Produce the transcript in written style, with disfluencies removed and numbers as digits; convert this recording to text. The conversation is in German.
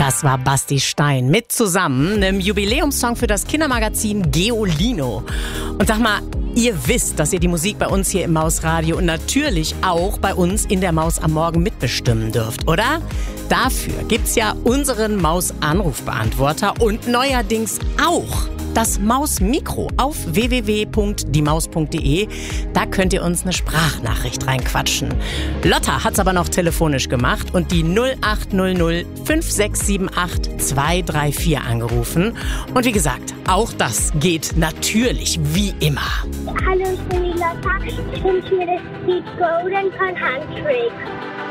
Das war Basti Stein mit zusammen einem Jubiläumssong für das Kindermagazin Geolino. Und sag mal, ihr wisst, dass ihr die Musik bei uns hier im Mausradio und natürlich auch bei uns in der Maus am Morgen mitbestimmen dürft, oder? Dafür gibt's ja unseren Maus-Anrufbeantworter und neuerdings auch das Maus-Mikro auf www.diemaus.de. Da könnt ihr uns eine Sprachnachricht reinquatschen. Lotta hat's aber noch telefonisch gemacht und die 0800 5678 234 angerufen. Und wie gesagt, auch das geht natürlich wie immer. Hallo, ich bin die Lotta. Ich wünsche mir das Lied Golden von Handshake.